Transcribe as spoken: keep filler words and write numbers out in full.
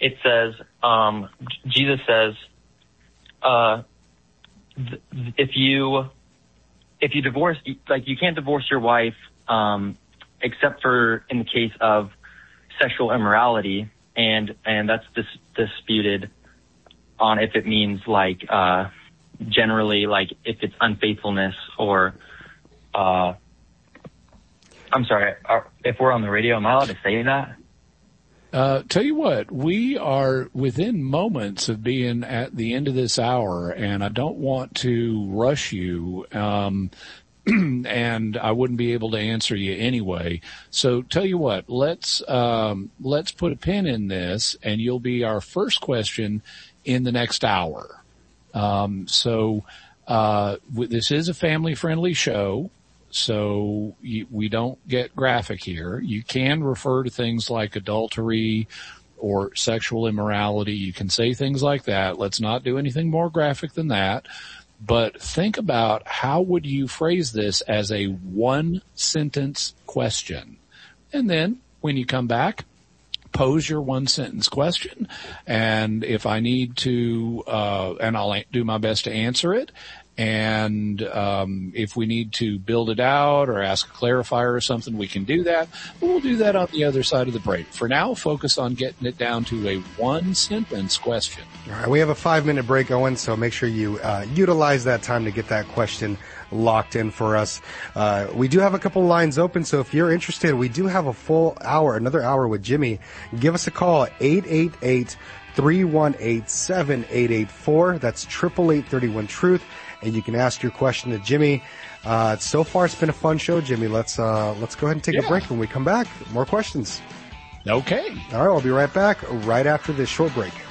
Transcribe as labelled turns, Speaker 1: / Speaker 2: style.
Speaker 1: it says, um, Jesus says, uh, th- if you, if you divorce, like you can't divorce your wife, um, except for in the case of sexual immorality, and, and that's dis- disputed on if it means like, uh, generally like if it's unfaithfulness or, uh, I'm sorry, are, if we're on the radio, am I allowed to say that?
Speaker 2: Uh, tell you what, we are within moments of being at the end of this hour, and I don't want to rush you, um, and I wouldn't be able to answer you anyway. So tell you what, let's, um, let's put a pin in this, and you'll be our first question in the next hour. Um, so, uh, this is a family-friendly show. So you, we don't get graphic here. You can refer to things like adultery or sexual immorality. You can say things like that. Let's not do anything more graphic than that. But think about how would you phrase this as a one-sentence question. And then when you come back, pose your one-sentence question. And if I need to, uh, and I'll do my best to answer it. And um, if we need to build it out or ask a clarifier or something, we can do that. But we'll do that on the other side of the break. For now, focus on getting it down to a one-sentence question.
Speaker 3: All right, we have a five-minute break, Owen, so make sure you uh, utilize that time to get that question locked in for us. Uh, we do have a couple lines open, so if you're interested, we do have a full hour, another hour with Jimmy. Give us a call at eight eight eight, three one eight, seven eight eight four. That's eight eight eight, three one, truth. And you can ask your question to Jimmy. Uh, so far, it's been a fun show, Jimmy. Let's uh, let's go ahead and take
Speaker 2: yeah.
Speaker 3: a break. When we come back, more questions.
Speaker 2: Okay.
Speaker 3: All right, we'll be right back right after this short break.